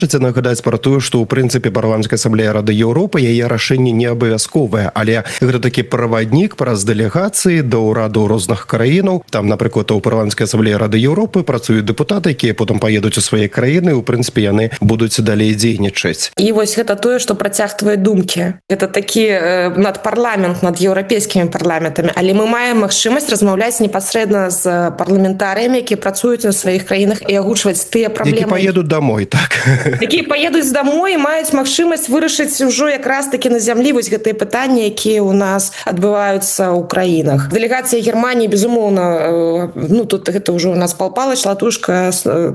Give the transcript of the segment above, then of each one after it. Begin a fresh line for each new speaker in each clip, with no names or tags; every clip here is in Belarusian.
Нагадаць пра тое, што ў прынцыпе парламенцкая асамблея Рады Еўропы яе рашэнне не абавязковае, але гэта такі праваднік праз дэлегацыі да ўраду розных краінаў. Там, напрыклад, у парламенцкай асамблеі Рады Еўропы працуюць дэпутаты, якія потым паедуць у свае краіны, у прынцыпе яны будуць далей дзейнічаць.
І вось гэта тое, што працяг твае думкі. Гэта такі надпарламент над еўрапейскімі парламентамі, але мы маем магчымасць размаўляць непасрэдна з парламентарыямі, якія працуюць у сваіх краінах і агучваць тыя праблемы.
Які паедуць домой, так.
Якія паедуць домой і маюць магчымасць вырашыць ужо якраз такі на зямлі вось гэтыя пытанні, якія ў нас адбываюцца ў краінах. Дэлегацыя Германіі, безумоўна, тут гэта ўжо у нас Пал Палыч, Латушка,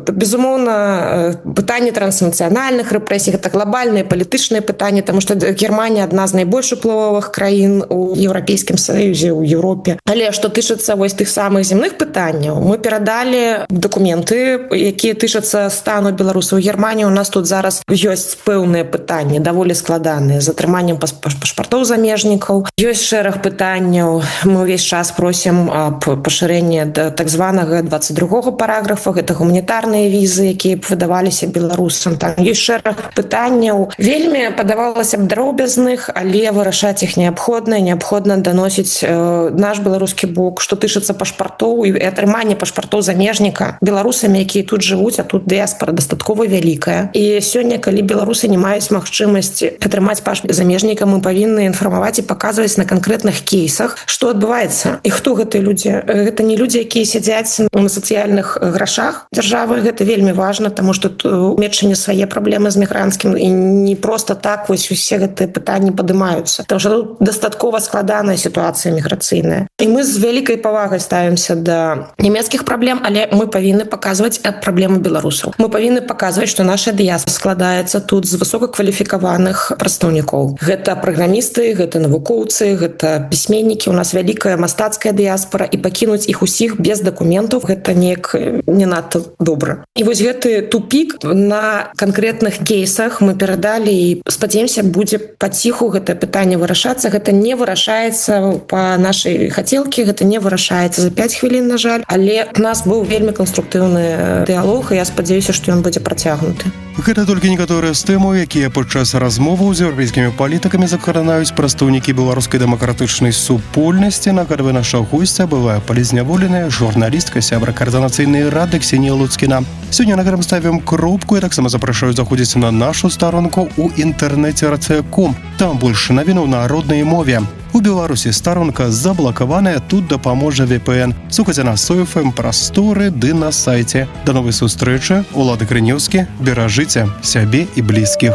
безумоўна, пытанні транснацыянальных рэпрэсій, гэта глобальныя палітычныя пытанні, таму што Германія адна з найбольш уплывовых краін у Еўрапейскім Саюзе, ў Еўропе. Але што тычыцца вось тых самых земных пытанняў, мы перадалі дакументы, якія тычацца стану беларусаў у Германії. У нас тут зараз ёсць пэўныя пытанні, даволі складаныя, з атрыманнем пашпартоў замежнікаў. Ёсць шэраг пытанняў. Мы ўвесь час просім аб пашырэнні да так званага 22-го параграфа, гэта гуманітарныя візы, якія б выдаваліся беларусам. Там ёсць шэраг пытанняў. Вельмі падавалася б дробязных, але вырашаць іх неабходна даносіць наш беларускі бок, што тычыцца пашпартоў і атрымання пашпартоў замежніка беларусамі, якія тут жывуць, а тут дыяспара дастаткова вялікая. І сёння, калі беларусы не маюць магчымасці атрымаць пашпарт замежніка, мы павінны інфармаваць і паказваць на канкрэтных кейсах, што адбываецца. І хто гэтыя людзі? Гэта не людзі, якія сядзяць на сацыяльных грашах дзяржавы. Гэта вельмі важна, таму што у Метчыне свае праблемы з мігранцкім і не проста так вось усе гэтыя пытанні падымаюцца. Таму што тут дастаткова складаная сітуацыя міграцыйная. І мы з вялікай павагай ставімся да нямецкіх праблем, але мы павінны паказваць праблемы беларусаў. Мы павінны паказваць, што наша дыяспара складаецца тут з высокакваліфікаваных прадстаўнікоў. Гэта праграмісты, гэта навукоўцы, гэта пісьменнікі. У нас вялікая мастацкая дыяспара, і пакінуць іх усіх без дакументаў гэта неяк не надта добра. І вось гэты тупік на канкрэтных кейсах мы перадалі і спадзяемся, будзе паціху гэтае пытанне вырашацца. Гэта не вырашаецца па нашай хацелкі, гэта не вырашаецца за 5 хвілін, на жаль, але у нас быў вельмі канструктыўны дыялог, і я спадзяюся, што ён будзе працягнуты.
Гэта толькі некаторыя з тэмаў, якія падчас размоваў з еўрапейскімі палітыкамі закранаюць прадстаўнікі беларускай дэмакратычнай супольнасці. Нагадвае, наша госця бывае палізняволеная журналістка, сябра Каардынацыйнай рады Ксенія Луцкіна. Сёння на гэтым ставім кропку. Я таксама запрашаю заходзіць на нашу старонку ў інтэрнэце rc.com. Там больш навінаў на роднай мове. У Беларусі старонка заблакаваная, тут дапаможа VPN. Слухайце на SOFM прасторы ды на сайце. Да новай сустрэчы. Улады Крынеўскі. Беражыце сябе і блізкіх.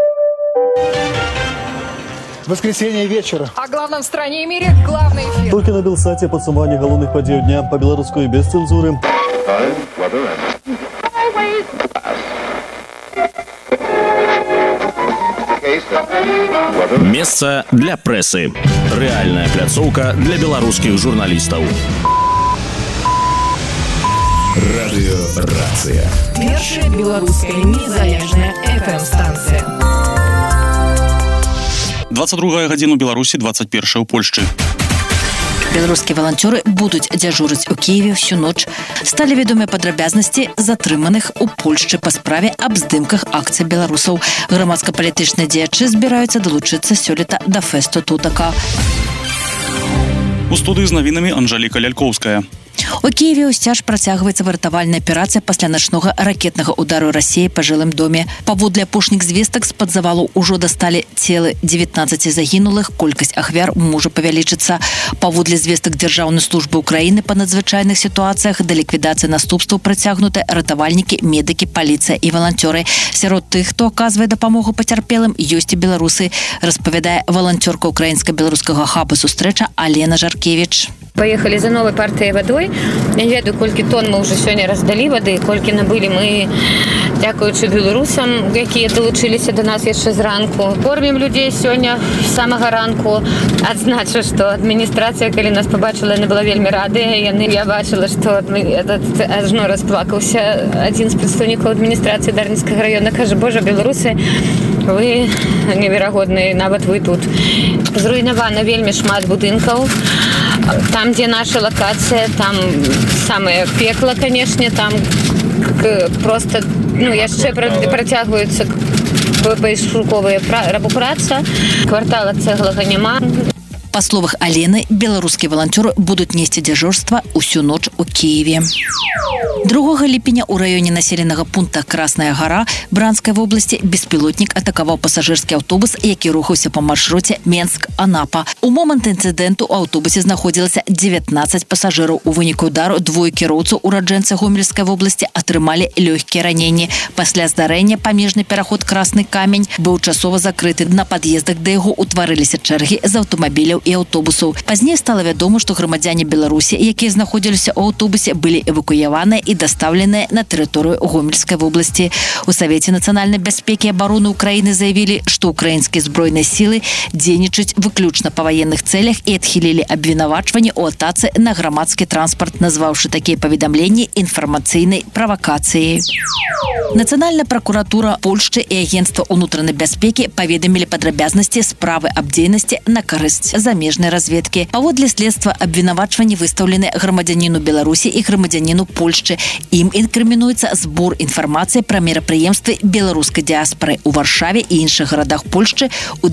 Воскресенье вечера.
О главном в стране и мире главный эфир.
Только на Белсате подсумование головных подей дня по белорусской без цензуры.
Месца для прэсы. Рэальная пляцоўка для беларускіх журналістаў. Радыё-рацыя.
Першая беларуская незалежная FM-станцыя.
22 гадзіну Беларусі, 21 у Польшчы.
Беларускія валанцёры будуць дзяжурыць у Кіеве всю ноч. Сталі вядомыя падрабязнасці затрыманых у Польшчы па справе аб здымках акцый беларусаў. Грамадска-палітычныя дзеячы збіраюцца далучыцца сёлета да фэсту тутака.
У студыі з навінамі Анжаліка Лялькоўская.
У Киеве ўсцяж працягваецца выратавальная аперацыя пасля начнога ракетнага удару Расіі па жылым доме. Паводле апошніх звестак з-пад завалу ўжо дасталі целы 19 загінулых, колькасць ахвяр можа павялічыцца. Паводле звестак Дзяржаўнай службы Украіны па надзвычайных сітуацыях да ліквідацыі наступстваў працягнуты ратавальнікі, медыкі, паліцыя і валанцёры. Сярод тых, хто аказвае дапамогу пацярпелым, ёсць і беларусы, распавядае валанцёрка украінска-беларускага хаба «Сустрэча» Алена Жаркевіч.
Поехали за новой партией водой. Я не ведаю, колькі тонн мы уже сёння раздалі воды, колькі набылі мы, дзякуючы беларусам, якія далучыліся до нас яшчэ зранку. Кормім людзей сёння з самага ранку. Адзначу, што адміністрацыя, калі нас пабачыла, яна была вельмі радая. Я бачыла, што ажно расплакаўся адзін з прадстаўнікоў адміністрацыі Дарніцкага раёна. Кажа: «Божа, беларусы, вы неверагодныя, нават вы тут». Зруйнавана вельмі шмат будынкаў. Там, где наша локация, там самое пекло, конечно, там просто яшчэ працягваюцца пошуковая праца, квартала цэглага няма.
По словах Алены, белорусские волонтеры будут нести дежурство всю ночь у Киеве. 2 липеня у районе населенного пункта Красная Гора Бранской области беспилотник атаковал пассажирский автобус, який рухався по маршруте Менск-Анапа. У момент інциденту у автобусе знаходилось 19 пассажиров. У выніку удару двое кіроўцаў ураджэнцы Гомельской области атрымали легкие ранения. Пасля здарэння памежны пераход Красный Камень был часова закрыты. На подъездах да яго утварыліся чэргі з аўтамабіляў и автобусов. Позднее стало вядома, что громадяне Беларуси, якія знаходились у автобусе, были эвакуированы и доставлены на территорию Гомельской области. У Совете национальной безопасности и обороны Украины заявили, что украинские збройные силы дзейнічаюць выключно по военных целях и отхилили обвинавачванне у атацы на громадский транспорт, назвавши такие поведомления информационной провокацией. Национальная прокуратура Польши и Агентство внутренней безопасности поведомили падрабязнасці справы аб дзейнасці на карысць замежной разведки. Паводле следства обвинавачванні выставлены громадянину Беларуси и громадянину Польши. Им инкриминуется сбор информации про мероприемствы белорусской диаспоры у Варшаве и іншых городах Польши у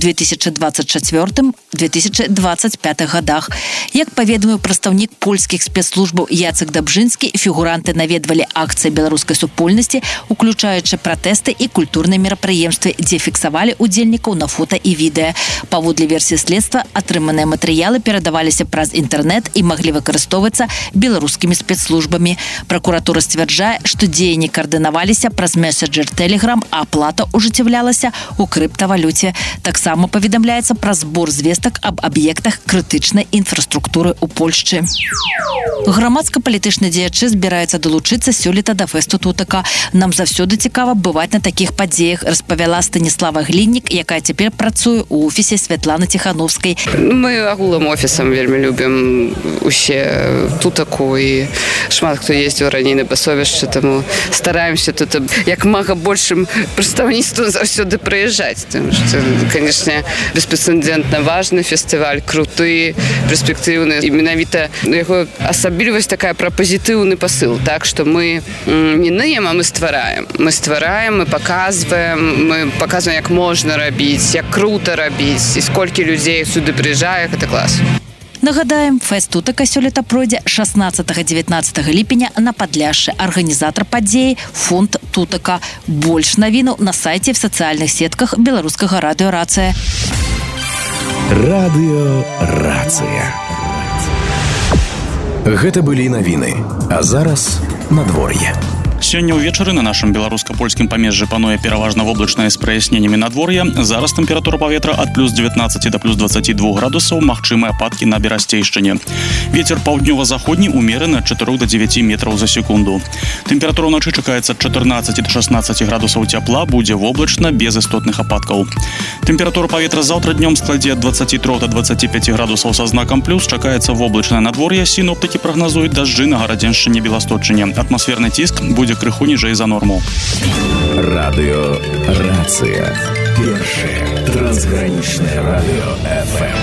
2024-2025 годах. Як паведаміў прадстаўнік польскіх спецслужбаў Яцек Дабжынскі, фігуранты наведвалі акцыі беларускай супольнасці, уключаючы пратэсты і культурныя мерапрыемствы, дзе фіксавалі удзельнікаў на фота і відэа. Паводле версіі следства, атрыманыя матэрыялы перадаваліся праз інтэрнэт і маглі выкарыстоўвацца беларускімі спецслужбамі. Прокуратура сцвярджае, што дзеянні каардынаваліся праз мессенджер Telegram, а аплата ажыццяўлялася ў крыптавалюце. Таксама паведамляецца пра збор звестак аб аб'ектах крытычнай інфраструктуры ў Польшчы. Грамадска-палітычныя дзеячы збіраюцца далучыцца сёлета да фэсту Тутака. Нам заўсёды цікава бываць на такіх падзеях, распавяла Станіслава Гліннік, якая цяпер працуе ў офісе Святланы Ціхановскай.
Мы агулам офісам вельмі любім усе Тутаку і шмат хто ездзіў раней на пасовішча, таму стараемся тут як мага большым прадстаўніцтвам заўсёды прыязджаць. Таму што, канешне, беспрэцэдэнтна важны фестываль, круты, перспектыўны. І менавіта яго асаблівасць такая пра пазітыўны пасыл, так што мы не ныем, а мы ствараем. Мы ствараем, мы паказваем, як можна рабіць, як крута рабіць, і сколькі людзей сюды прыязджае, гэта клас.
Нагадаем, фэст Тутака сёлета пройдзе 16-19 ліпеня на Падляшшы. Арганізатар падзеі фонд Тутака. Больш навінаў на сайце в сацыяльных сетках беларускага радыё «Рацыя».
Радыё «Рацыя». Гэта былі навіны, а зараз надвор'е.
Сёння ўвечары на нашым беларуска-польскім памежжы пануе пераважна воблачнае з праясненнямі надвор'я. Зараз тэмпература паветра ад плюс 19 да плюс 22 градусаў, магчымыя ападкі на Берасцейшчыне. Вецер паўднёва-заходні умераны ад 4 до 9 метраў за секунду. Тэмпература ўначы чакаецца ад 14 до 16 градусаў цяпла, будзе воблачна, без істотных ападкаў. Тэмпература паветра заўтра днём складзе ад 23 до 25 градусаў са знакам плюс, чакаецца воблачнае надвор'е, сіноптыкі прагназуюць дажджы на Гарадзеншчыне, Беласточчыне. Атмасферны ціск будзе крыху ніжэй за норму.
Радыё «Рацыя». Першае трансгранічнае радыё FM.